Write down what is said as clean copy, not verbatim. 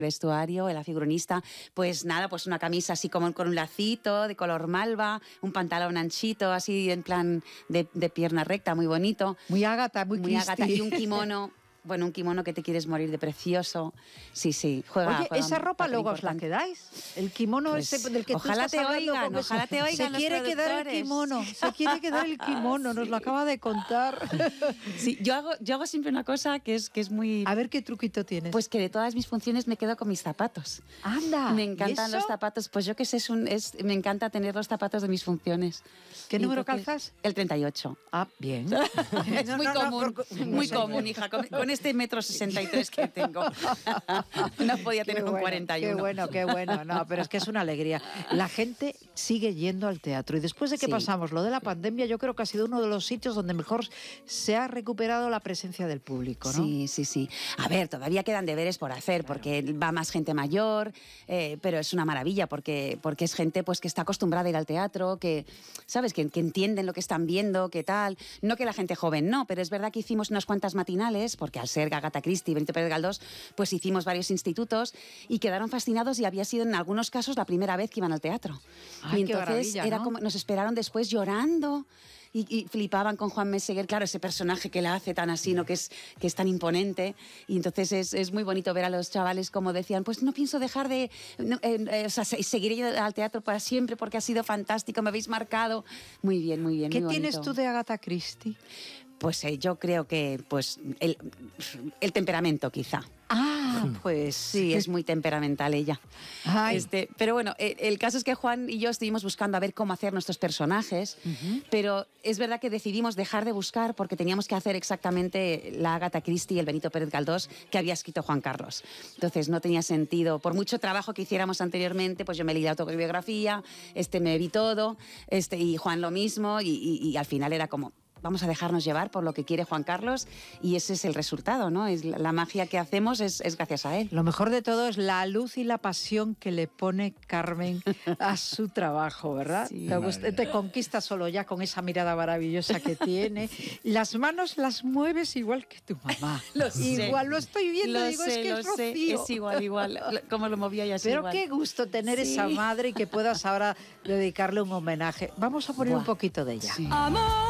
vestuario, la figuronista, pues nada, pues una camisa así como con un lacito de color malva, un pantalón anchito así en plan de pierna recta, muy bonito. Muy Ágata, muy Ágata, y un kimono. Bueno, un kimono que te quieres morir de precioso. Sí, sí. Oye, ¿esa ropa luego os la quedáis? El kimono pues, ese del que ojalá tú estás hablando, ojalá te oigan. Se quiere quedar el kimono, se quiere quedar el kimono, nos lo acaba de contar. Sí, yo hago siempre una cosa que es muy... A ver qué truquito tienes. Pues que de todas mis funciones me quedo con mis zapatos. ¡Anda! Me encantan los zapatos. Pues yo qué sé, me encanta tener los zapatos de mis funciones. ¿Qué número calzas? El 38. Ah, bien. Es muy común, muy común, hija. Con este 1,63 m que tengo. No podía tener un 41. Qué bueno. No, pero es que es una alegría. La gente sigue yendo al teatro. Y después de que pasamos lo de la pandemia, yo creo que ha sido uno de los sitios donde mejor se ha recuperado la presencia del público, ¿no? Sí. A ver, todavía quedan deberes por hacer, porque va más gente mayor, pero es una maravilla, porque es gente pues que está acostumbrada a ir al teatro, que, ¿sabes? Que entienden lo que están viendo, qué tal. No que la gente joven no, pero es verdad que hicimos unas cuantas matinales, porque al ser Agatha Christie y Benito Pérez Galdós, pues hicimos varios institutos y quedaron fascinados, y había sido en algunos casos la primera vez que iban al teatro. Ay, y entonces era como nos esperaron después llorando. Y flipaban con Juan Meseguer, claro, ese personaje que la hace tan así, ¿no? que es tan imponente. Y entonces es muy bonito ver a los chavales como decían, pues no pienso dejar de... seguiré al teatro para siempre porque ha sido fantástico, me habéis marcado. Muy bien, muy bien. ¿Qué muy tienes tú de Agatha Christie? Pues yo creo que pues el temperamento, quizá. Pues sí, es muy temperamental ella. Pero bueno, el caso es que Juan y yo estuvimos buscando a ver cómo hacer nuestros personajes, pero es verdad que decidimos dejar de buscar porque teníamos que hacer exactamente la Agatha Christie y el Benito Pérez Galdós que había escrito Juan Carlos. Entonces no tenía sentido, por mucho trabajo que hiciéramos anteriormente, pues yo me leí la autobiografía, me vi todo, y Juan lo mismo, y al final era como... Vamos a dejarnos llevar por lo que quiere Juan Carlos, y ese es el resultado, ¿no? Es la magia que hacemos es gracias a él. Lo mejor de todo es la luz y la pasión que le pone Carmen a su trabajo, ¿verdad? Sí, te conquista solo ya con esa mirada maravillosa que tiene. Las manos las mueves igual que tu mamá. Igual lo estoy viendo, es que es Rocío. Es igual. Como lo movía ella. Pero igual. Qué gusto tener esa madre y que puedas ahora dedicarle un homenaje. Vamos a poner un poquito de ella. Sí. Amor.